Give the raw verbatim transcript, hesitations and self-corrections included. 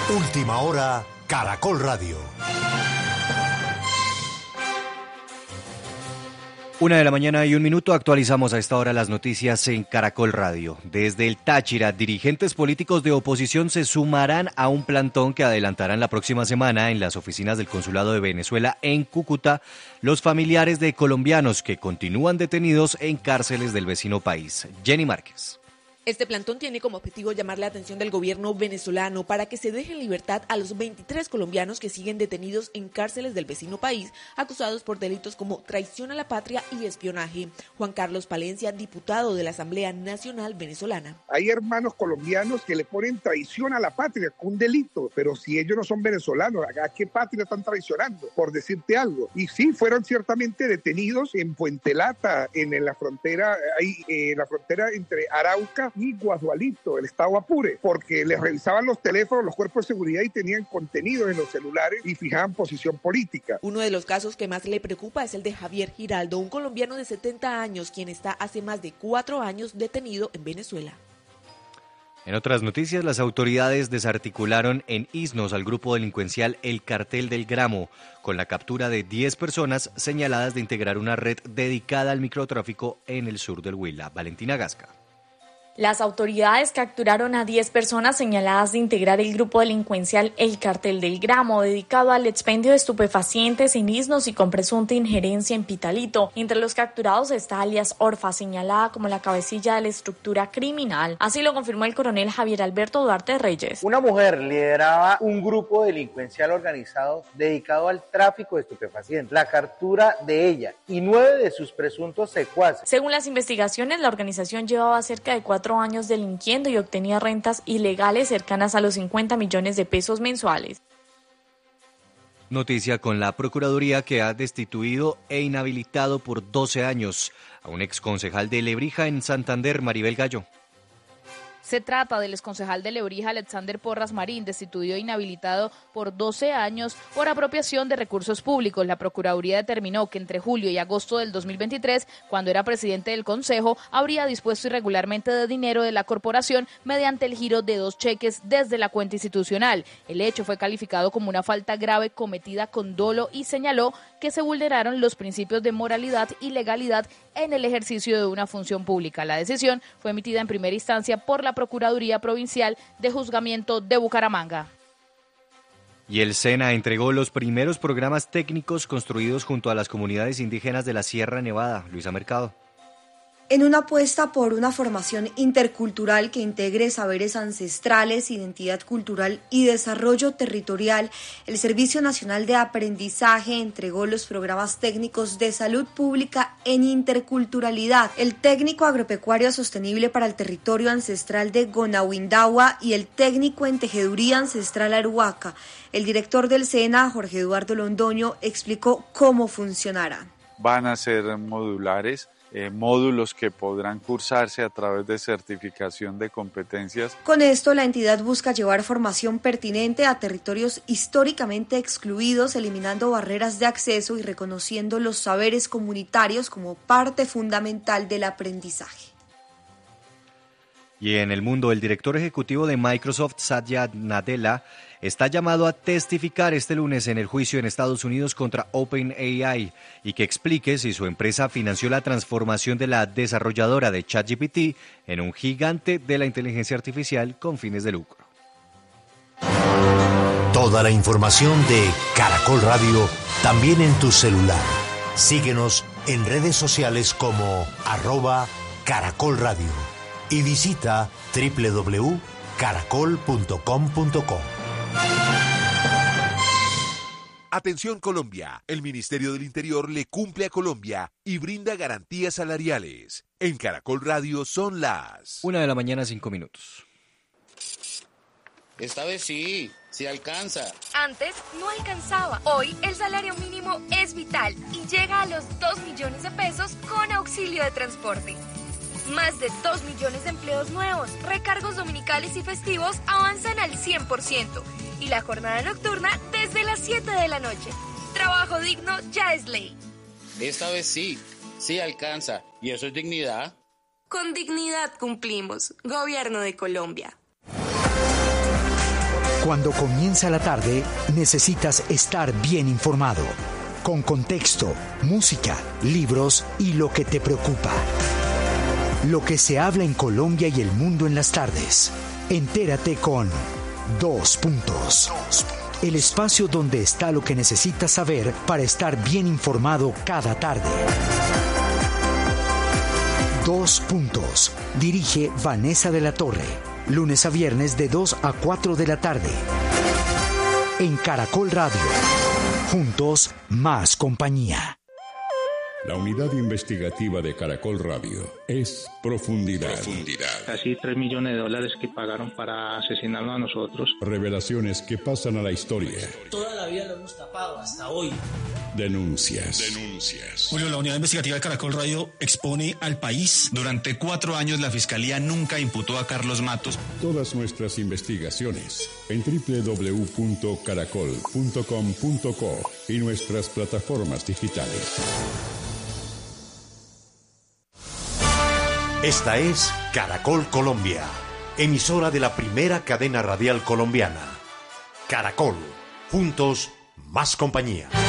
Última hora, Caracol Radio. Una de la mañana y un minuto, actualizamos a esta hora las noticias en Caracol Radio. Desde el Táchira, dirigentes políticos de oposición se sumarán a un plantón que adelantarán la próxima semana en las oficinas del Consulado de Venezuela en Cúcuta los familiares de colombianos que continúan detenidos en cárceles del vecino país. Jenny Márquez. Este plantón tiene como objetivo llamar la atención del gobierno venezolano para que se deje en libertad a los veintitrés colombianos que siguen detenidos en cárceles del vecino país, acusados por delitos como traición a la patria y espionaje. Juan Carlos Palencia, diputado de la Asamblea Nacional Venezolana. Hay hermanos colombianos que le ponen traición a la patria, un delito, pero si ellos no son venezolanos, ¿a qué patria están traicionando? Por decirte algo. Y sí, fueron ciertamente detenidos en Puente Lata, en, en la frontera, ahí, eh, la frontera entre Arauca y Guadualito, el estado Apure, porque les revisaban los teléfonos, los cuerpos de seguridad y tenían contenido en los celulares y fijaban posición política. Uno de los casos que más le preocupa es el de Javier Giraldo, un colombiano de setenta años, quien está hace más de cuatro años detenido en Venezuela. En otras noticias, las autoridades desarticularon en Isnos al grupo delincuencial El Cartel del Gramo, con la captura de diez personas señaladas de integrar una red dedicada al microtráfico en el sur del Huila. Valentina Gasca. Las autoridades capturaron a diez personas señaladas de integrar el grupo delincuencial El Cartel del Gramo, dedicado al expendio de estupefacientes en Isnos y con presunta injerencia en Pitalito. Entre los capturados está alias Orfa, señalada como la cabecilla de la estructura criminal. Así lo confirmó el coronel Javier Alberto Duarte Reyes. Una mujer lideraba un grupo delincuencial organizado dedicado al tráfico de estupefacientes. La captura de ella y nueve de sus presuntos secuaces. Según las investigaciones, la organización llevaba cerca de cuatro años delinquiendo y obtenía rentas ilegales cercanas a los cincuenta millones de pesos mensuales. Noticia con la Procuraduría, que ha destituido e inhabilitado por doce años a un exconcejal de Lebrija en Santander, Maribel Gallo. Se trata del exconcejal de Lebrija, Alexander Porras Marín, destituido e inhabilitado por doce años por apropiación de recursos públicos. La Procuraduría determinó que entre julio y agosto del dos mil veintitrés, cuando era presidente del Consejo, habría dispuesto irregularmente de dinero de la corporación mediante el giro de dos cheques desde la cuenta institucional. El hecho fue calificado como una falta grave cometida con dolo y señaló que se vulneraron los principios de moralidad y legalidad en el ejercicio de una función pública. La decisión fue emitida en primera instancia por la Procuraduría Provincial de Juzgamiento de Bucaramanga. Y el SENA entregó los primeros programas técnicos construidos junto a las comunidades indígenas de la Sierra Nevada. Luisa Mercado. En una apuesta por una formación intercultural que integre saberes ancestrales, identidad cultural y desarrollo territorial, el Servicio Nacional de Aprendizaje entregó los programas técnicos de salud pública en interculturalidad, el técnico agropecuario sostenible para el territorio ancestral de Gonawindagua y el técnico en tejeduría ancestral Aruaca. El director del SENA, Jorge Eduardo Londoño, explicó cómo funcionará. Van a ser modulares. Eh, módulos que podrán cursarse a través de certificación de competencias. Con esto, la entidad busca llevar formación pertinente a territorios históricamente excluidos, eliminando barreras de acceso y reconociendo los saberes comunitarios como parte fundamental del aprendizaje. Y en el mundo, el director ejecutivo de Microsoft, Satya Nadella, está llamado a testificar este lunes en el juicio en Estados Unidos contra OpenAI y que explique si su empresa financió la transformación de la desarrolladora de ChatGPT en un gigante de la inteligencia artificial con fines de lucro. Toda la información de Caracol Radio también en tu celular. Síguenos en redes sociales como arroba Caracol Radio y visita doble u doble u doble u punto caracol punto com punto co. Atención Colombia, el Ministerio del Interior le cumple a Colombia y brinda garantías salariales. En Caracol Radio son las... Una de la mañana, cinco minutos. Esta vez sí, sí alcanza. Antes no alcanzaba. Hoy el salario mínimo es vital y llega a los dos millones de pesos con auxilio de transporte. Más de dos millones de empleos nuevos, recargos dominicales y festivos avanzan al cien por ciento. Y la jornada nocturna desde las siete de la noche. Trabajo digno ya es ley. Esta vez sí, sí alcanza. ¿Y eso es dignidad? Con dignidad cumplimos. Gobierno de Colombia. Cuando comienza la tarde, necesitas estar bien informado, con contexto, música, libros y lo que te preocupa. Lo que se habla en Colombia y el mundo en las tardes. Entérate con Dos Puntos. El espacio donde está lo que necesitas saber para estar bien informado cada tarde. Dos Puntos. Dirige Vanessa de la Torre. Lunes a viernes de dos a cuatro de la tarde. En Caracol Radio. Juntos, más compañía. La unidad investigativa de Caracol Radio es Profundidad. Profundidad. Casi tres millones de dólares que pagaron para asesinarnos a nosotros. Revelaciones que pasan a la historia. Toda la vida lo hemos tapado, hasta hoy. Denuncias. Denuncias. Julio, la unidad investigativa de Caracol Radio expone al país. Durante cuatro años la Fiscalía nunca imputó a Carlos Matos. Todas nuestras investigaciones en doble u doble u doble u punto caracol punto com punto co y nuestras plataformas digitales. Esta es Caracol Colombia, emisora de la primera cadena radial colombiana. Caracol, juntos, más compañía.